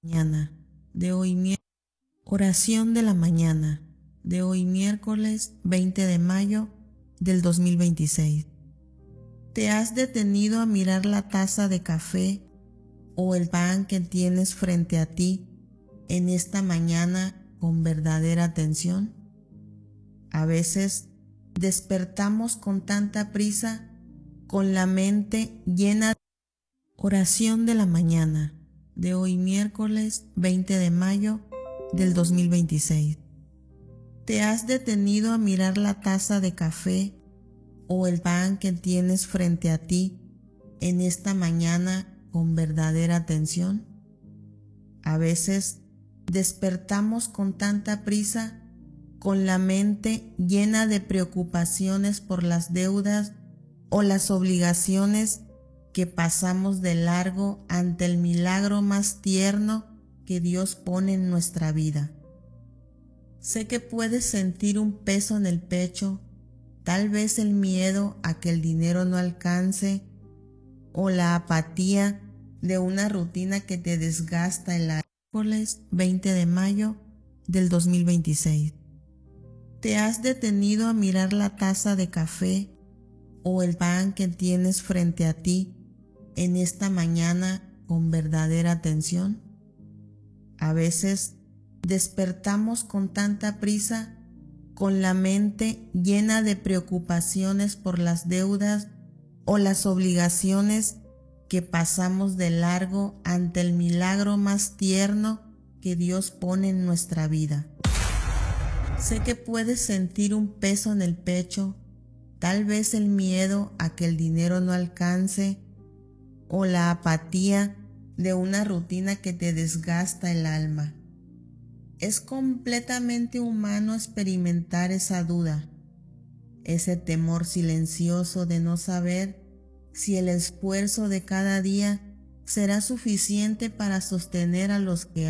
Mañana de hoy, oración de la mañana de hoy miércoles 20 de mayo del 2026. ¿Te has detenido a mirar la taza de café o el pan que tienes frente a ti en esta mañana con verdadera atención? A veces despertamos con tanta prisa, con la mente llena de oración de la mañana de hoy miércoles 20 de mayo del 2026. ¿Te has detenido a mirar la taza de café o el pan que tienes frente a ti en esta mañana con verdadera atención? A veces despertamos con tanta prisa, con la mente llena de preocupaciones por las deudas o las obligaciones, que pasamos de largo ante el milagro más tierno que Dios pone en nuestra vida. Sé que puedes sentir un peso en el pecho, tal vez el miedo a que el dinero no alcance o la apatía de una rutina que te desgasta. El miércoles 20 de mayo del 2026. ¿Te has detenido a mirar la taza de café o el pan que tienes frente a ti en esta mañana con verdadera atención? A veces despertamos con tanta prisa, con la mente llena de preocupaciones por las deudas o las obligaciones, que pasamos de largo ante el milagro más tierno que Dios pone en nuestra vida. Sé que puedes sentir un peso en el pecho, tal vez el miedo a que el dinero no alcance o la apatía de una rutina que te desgasta el alma. Es completamente humano experimentar esa duda, ese temor silencioso de no saber si el esfuerzo de cada día será suficiente para sostener a los que